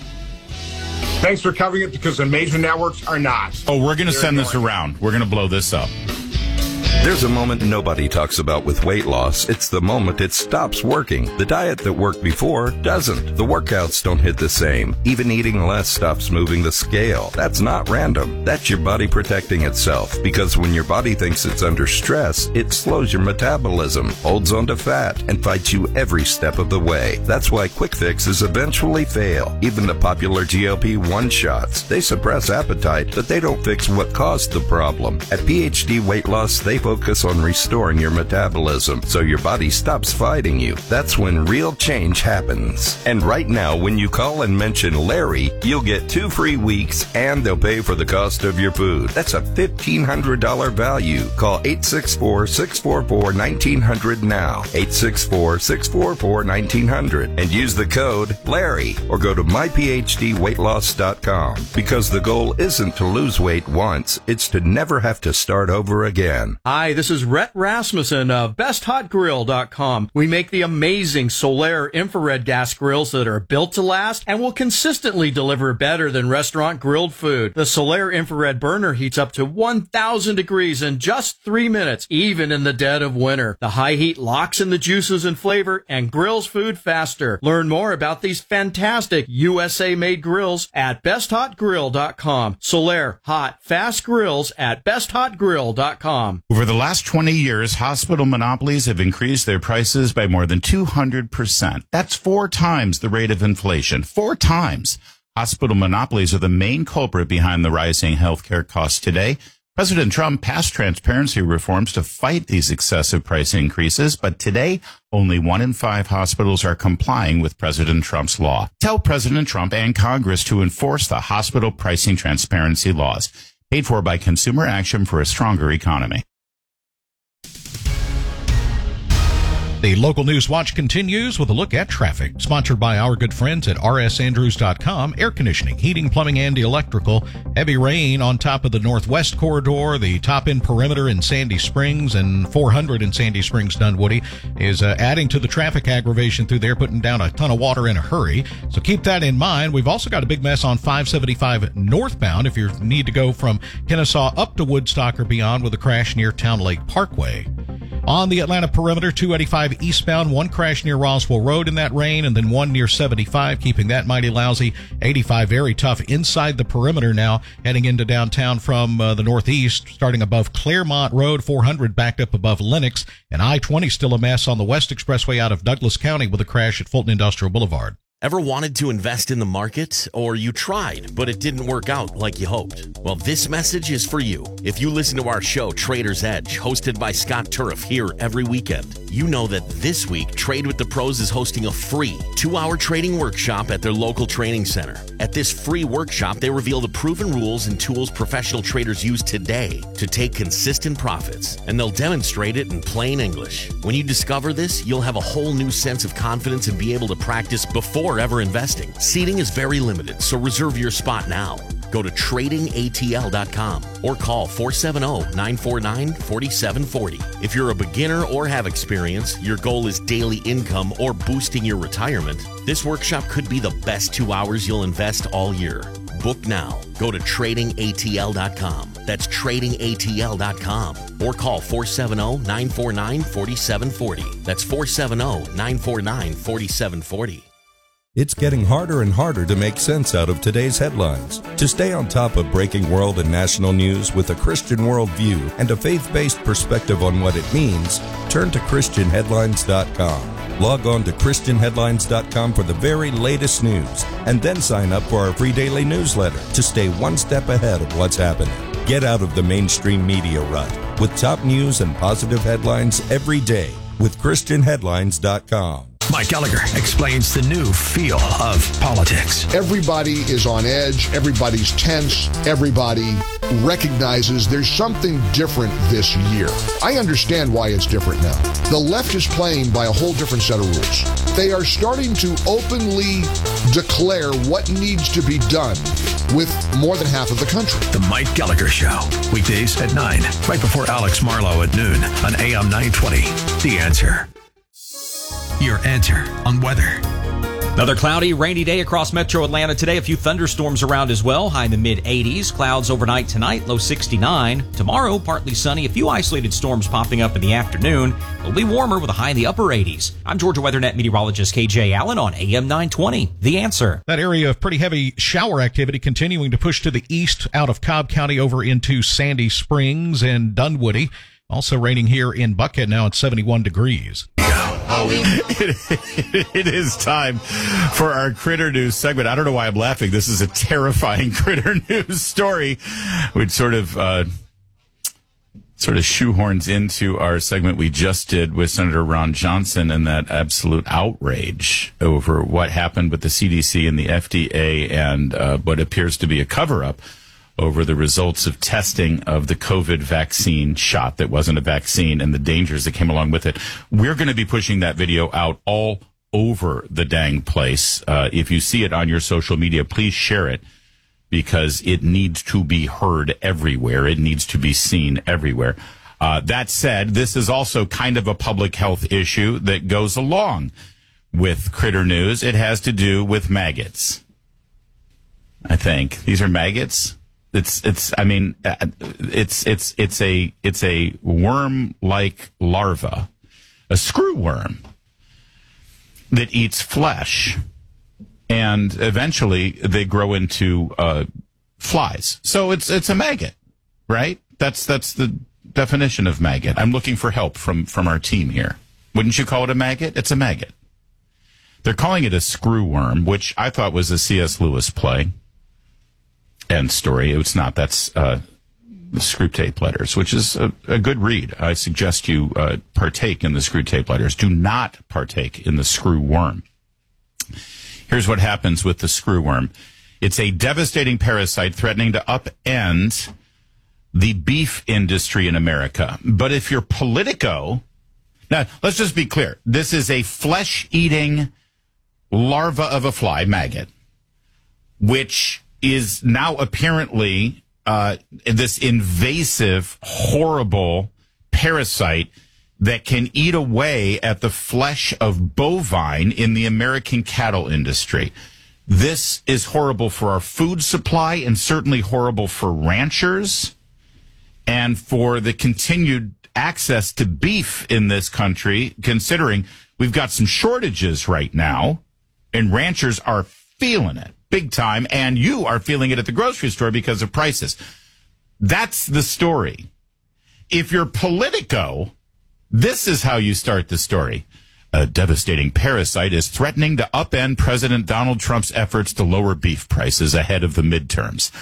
Thanks for covering it, because the major networks are not. Oh, we're going to send this around. We're going to blow this up. There's a moment nobody talks about with weight loss. It's the moment it stops working. The diet that worked before doesn't. The workouts don't hit the same. Even eating less stops moving the scale. That's not random. That's your body protecting itself. Because when your body thinks it's under stress, it slows your metabolism, holds onto fat, and fights you every step of the way. That's why quick fixes eventually fail. Even the popular G L P one shots. They suppress appetite, but they don't fix what caused the problem. At P H D Weight Loss, they focus on restoring your metabolism so your body stops fighting you. That's when real change happens. And right now, when you call and mention Larry, you'll get two free weeks and they'll pay for the cost of your food. That's a fifteen hundred dollars value. Call eight six four, six four four, one nine zero zero now. eight six four, six four four, one nine zero zero and use the code Larry or go to my p h d weight loss dot com because the goal isn't to lose weight once, it's to never have to start over again. Hi, this is Rhett Rasmussen of best hot grill dot com. We make the amazing Solaire infrared gas grills that are built to last and will consistently deliver better than restaurant grilled food. The Solaire infrared burner heats up to one thousand degrees in just three minutes, even in the dead of winter. The high heat locks in the juices and flavor and grills food faster. Learn more about these fantastic U S A-made grills at best hot grill dot com. Solaire hot, fast grills at best hot grill dot com. Over the last twenty years, hospital monopolies have increased their prices by more than two hundred percent. That's four times the rate of inflation. Four times. Hospital monopolies are the main culprit behind the rising healthcare costs today. President Trump passed transparency reforms to fight these excessive price increases, but today, only one in five hospitals are complying with President Trump's law. Tell President Trump and Congress to enforce the hospital pricing transparency laws. Paid for by Consumer Action for a Stronger Economy. The local news watch continues with a look at traffic, sponsored by our good friends at r s andrews dot com. Air conditioning, heating, plumbing, and electrical. Heavy rain on top of the Northwest Corridor, the top-end perimeter in Sandy Springs, and four hundred in Sandy Springs, Dunwoody, is uh, adding to the traffic aggravation through there, putting down a ton of water in a hurry. So keep that in mind. We've also got a big mess on five seventy-five northbound if you need to go from Kennesaw up to Woodstock or beyond with a crash near Town Lake Parkway. On the Atlanta perimeter, two eighty-five eastbound, one crash near Roswell Road in that rain, and then one near seventy-five, keeping that mighty lousy. eighty-five very tough inside the perimeter now, heading into downtown from uh, the northeast, starting above Claremont Road, four hundred backed up above Lenox, and I twenty still a mess on the West Expressway out of Douglas County with a crash at Fulton Industrial Boulevard. Ever wanted to invest in the market? Or you tried, but it didn't work out like you hoped? Well, this message is for you. If you listen to our show, Trader's Edge, hosted by Scott Turf here every weekend, you know that this week, Trade with the Pros is hosting a free two-hour trading workshop at their local training center. At this free workshop, they reveal the proven rules and tools professional traders use today to take consistent profits, and they'll demonstrate it in plain English. When you discover this, you'll have a whole new sense of confidence and be able to practice before ever investing. Seating is very limited, so reserve your spot now. Go to trading A T L dot com or call four seven zero, nine four nine, four seven four zero. If you're a beginner or have experience, your goal is daily income or boosting your retirement, this workshop could be the best two hours you'll invest all year. Book now. Go to trading A T L dot com. That's trading A T L dot com. Or call four seven zero, nine four nine, four seven four zero. That's four seven zero, nine four nine, four seven four zero. It's getting harder and harder to make sense out of today's headlines. To stay on top of breaking world and national news with a Christian worldview and a faith-based perspective on what it means, turn to Christian Headlines dot com. Log on to Christian Headlines dot com for the very latest news, and then sign up for our free daily newsletter to stay one step ahead of what's happening. Get out of the mainstream media rut with top news and positive headlines every day with Christian Headlines dot com. Mike Gallagher explains the new feel of politics. Everybody is on edge. Everybody's tense. Everybody recognizes there's something different this year. I understand why it's different now. The left is playing by a whole different set of rules. They are starting to openly declare what needs to be done with more than half of the country. The Mike Gallagher Show, weekdays at nine, right before Alex Marlowe at noon on A M nine twenty. The Answer. Your answer on weather. Another cloudy, rainy day across metro Atlanta today. A few thunderstorms around as well. High in the mid eighties. Clouds overnight tonight, low sixty-nine. Tomorrow, partly sunny. A few isolated storms popping up in the afternoon. It'll be warmer with a high in the upper eighties. I'm Georgia WeatherNet meteorologist K J Allen on A M nine twenty. The Answer. That area of pretty heavy shower activity continuing to push to the east out of Cobb County over into Sandy Springs and Dunwoody. Also raining here in Buckhead now at seventy-one degrees. It, it, it is time for our Critter News segment. I don't know why I'm laughing. This is a terrifying Critter News story, which sort of uh, sort of shoehorns into our segment we just did with Senator Ron Johnson and that absolute outrage over what happened with the C D C and the F D A and uh, what appears to be a cover-up over the results of testing of the COVID vaccine shot that wasn't a vaccine and the dangers that came along with it. We're going to be pushing that video out all over the dang place. Uh, if you see it on your social media, please share it because it needs to be heard everywhere. It needs to be seen everywhere. Uh, that said, this is also kind of a public health issue that goes along with Critter News. It has to do with maggots. I think these are maggots. It's, it's, I mean, it's, it's, it's a, it's a worm-like larva, a screw worm that eats flesh and eventually they grow into, uh, flies. So it's, it's a maggot, right? That's, that's the definition of maggot. I'm looking for help from, from our team here. Wouldn't you call it a maggot? It's a maggot. They're calling it a screw worm, which I thought was a C S Lewis play. End story. It's not. That's uh, the Screwtape Letters, which is a, a good read. I suggest you uh, partake in the Screwtape Letters. Do not partake in the screw worm. Here's what happens with the screw worm. It's a devastating parasite threatening to upend the beef industry in America. But if you're Politico, now let's just be clear. This is a flesh-eating larva of a fly, maggot, which is now apparently uh, this invasive, horrible parasite that can eat away at the flesh of bovine in the American cattle industry. This is horrible for our food supply and certainly horrible for ranchers and for the continued access to beef in this country, considering we've got some shortages right now and ranchers are feeling it big time, and you are feeling it at the grocery store because of prices. That's the story. If you're Politico, this is how you start the story. A devastating parasite is threatening to upend President Donald Trump's efforts to lower beef prices ahead of the midterms.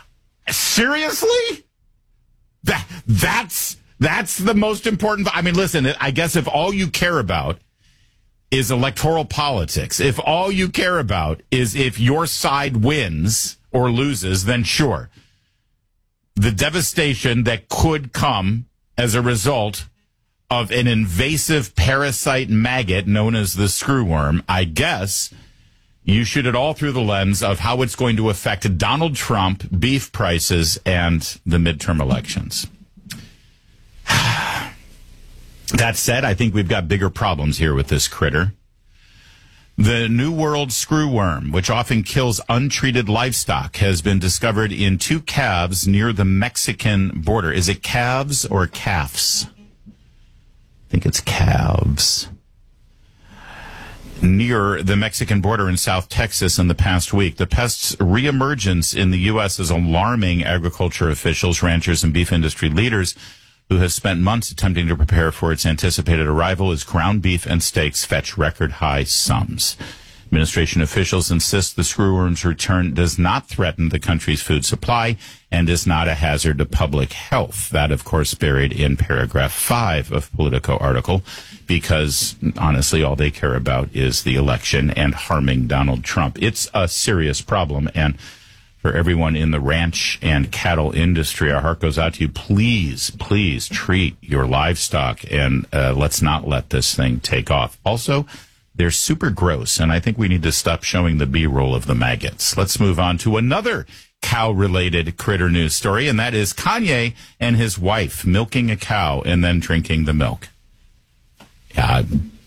Seriously? That, that's, that's the most important. I mean, listen, I guess if all you care about is electoral politics, if all you care about is if your side wins or loses, then sure. The devastation that could come as a result of an invasive parasite maggot known as the screwworm, I guess you shoot it all through the lens of how it's going to affect Donald Trump, beef prices, and the midterm elections. That said, I think we've got bigger problems here with this critter. The New World screwworm, which often kills untreated livestock, has been discovered in two calves near the Mexican border. Is it calves or calves? I think it's calves. Near the Mexican border in South Texas in the past week. The pest's reemergence in the U S is alarming agriculture officials, ranchers, and beef industry leaders who have spent months attempting to prepare for its anticipated arrival as ground beef and steaks fetch record high sums. Administration officials insist the screwworm's return does not threaten the country's food supply and is not a hazard to public health. That, of course, buried in paragraph five of Politico article, because honestly, all they care about is the election and harming Donald Trump. It's a serious problem. And for everyone in the ranch and cattle industry, our heart goes out to you. Please, please treat your livestock, and uh, let's not let this thing take off. Also, they're super gross, and I think we need to stop showing the B-roll of the maggots. Let's move on to another cow-related critter news story, and that is Kanye and his wife milking a cow and then drinking the milk. Uh,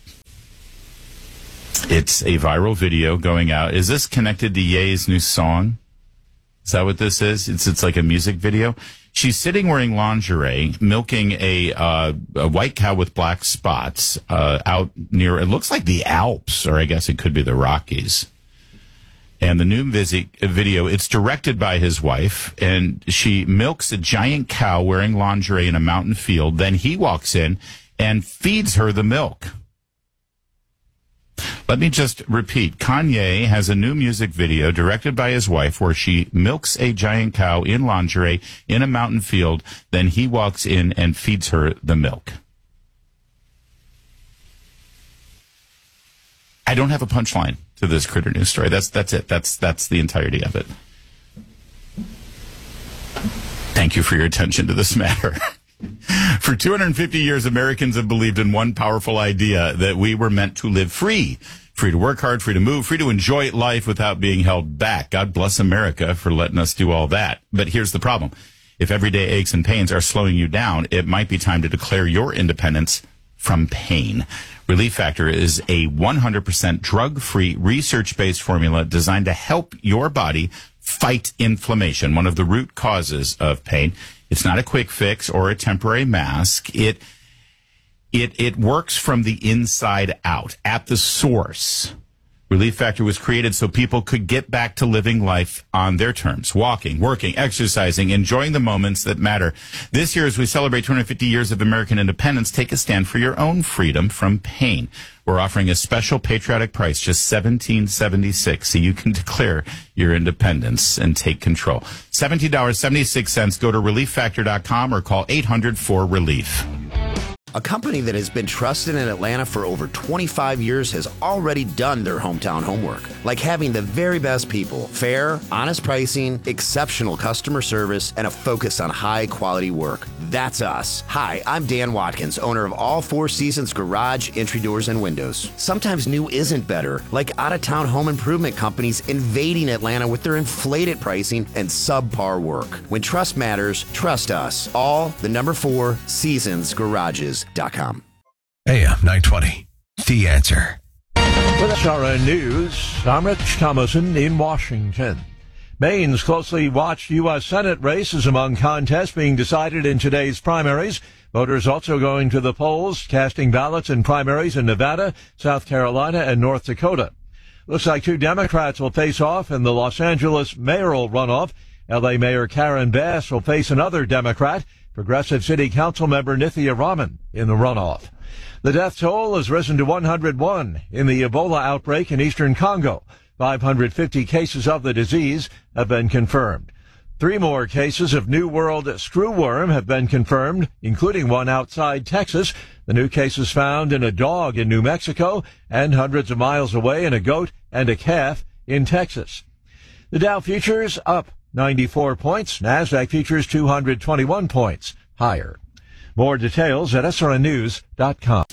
it's a viral video going out. Is this connected to Ye's new song? Is that what this is? It's it's like a music video. She's sitting wearing lingerie, milking a uh, a white cow with black spots uh, out near, it looks like the Alps, or I guess it could be the Rockies. And the new visi- video, it's directed by his wife, and she milks a giant cow wearing lingerie in a mountain field. Then he walks in and feeds her the milk. Let me just repeat. Kanye has a new music video directed by his wife where she milks a giant cow in lingerie in a mountain field. Then he walks in and feeds her the milk. I don't have a punchline to this critter news story. That's that's it. That's that's the entirety of it. Thank you for your attention to this matter. For two hundred fifty years, Americans have believed in one powerful idea, that we were meant to live free. Free to work hard, free to move, free to enjoy life without being held back. God bless America for letting us do all that. But here's the problem. If everyday aches and pains are slowing you down, it might be time to declare your independence from pain. Relief Factor is a one hundred percent drug-free, research-based formula designed to help your body fight inflammation, one of the root causes of pain. It's not a quick fix or a temporary mask. It it it works from the inside out, at the source. Relief Factor was created so people could get back to living life on their terms, walking, working, exercising, enjoying the moments that matter. This year, as we celebrate two hundred fifty years of American independence, take a stand for your own freedom from pain. We're offering a special patriotic price, just seventeen seventy-six, so you can declare your independence and take control. seventeen seventy-six. Go to relief factor dot com or call eight hundred four relief. A company that has been trusted in Atlanta for over twenty-five years has already done their hometown homework, like having the very best people, fair, honest pricing, exceptional customer service, and a focus on high-quality work. That's us. Hi, I'm Dan Watkins, owner of All Four Seasons Garage, Entry Doors, and Windows. Sometimes new isn't better, like out-of-town home improvement companies invading Atlanta with their inflated pricing and subpar work. When trust matters, trust us. All the number four Seasons Garages. A M nine twenty, The Answer. With S R N News, I'm Rich Thomason in Washington. Maine's closely watched U S Senate race is among contests being decided in today's primaries. Voters also going to the polls, casting ballots in primaries in Nevada, South Carolina, and North Dakota. Looks like two Democrats will face off in the Los Angeles mayoral runoff. L A Mayor Karen Bass will face another Democrat, Progressive City Council member Nithya Raman, in the runoff. The death toll has risen to one hundred one in the Ebola outbreak in eastern Congo. five hundred fifty cases of the disease have been confirmed. Three more cases of New World screwworm have been confirmed, including one outside Texas. The new case is found in a dog in New Mexico and hundreds of miles away in a goat and a calf in Texas. The Dow futures up ninety-four points. NASDAQ futures two hundred twenty-one points higher. More details at S R N news dot com.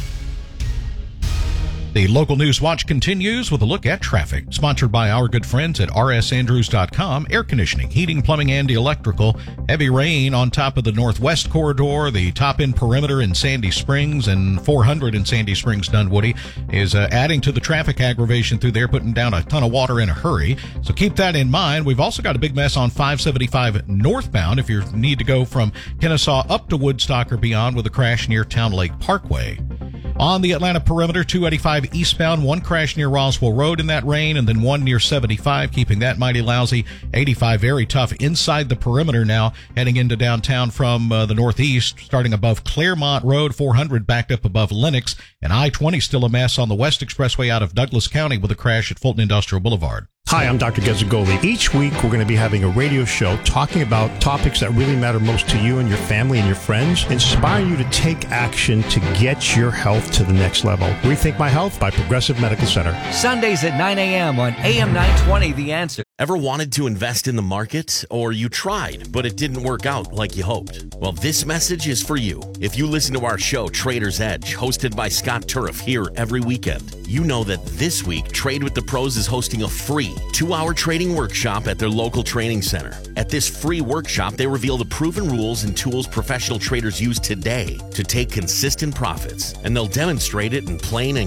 The local news watch continues with a look at traffic, sponsored by our good friends at R S Andrews dot com. Air conditioning, heating, plumbing, and electrical. Heavy rain on top of the Northwest Corridor, the top-end perimeter in Sandy Springs, and four hundred in Sandy Springs, Dunwoody, is uh, adding to the traffic aggravation through there, putting down a ton of water in a hurry. So keep that in mind. We've also got a big mess on five seventy-five northbound if you need to go from Kennesaw up to Woodstock or beyond, with a crash near Town Lake Parkway. On the Atlanta perimeter, two eighty-five eastbound, one crash near Roswell Road in that rain, and then one near seventy-five, keeping that mighty lousy. eighty-five very tough inside the perimeter now, heading into downtown from uh, the northeast, starting above Claremont Road, four hundred backed up above Lenox, and I twenty still a mess on the West Expressway out of Douglas County with a crash at Fulton Industrial Boulevard. Hi, I'm Doctor Gezzagoli. Each week, we're going to be having a radio show talking about topics that really matter most to you and your family and your friends, inspire you to take action to get your health to the next level. Rethink My Health by Progressive Medical Center. Sundays at nine a.m. on A M nine twenty, The Answer. Ever wanted to invest in the market, or you tried, but it didn't work out like you hoped? Well, this message is for you. If you listen to our show, Trader's Edge, hosted by Scott Turf here every weekend, you know that this week, Trade with the Pros is hosting a free two-hour trading workshop at their local training center. At this free workshop, they reveal the proven rules and tools professional traders use today to take consistent profits, and they'll demonstrate it in plain and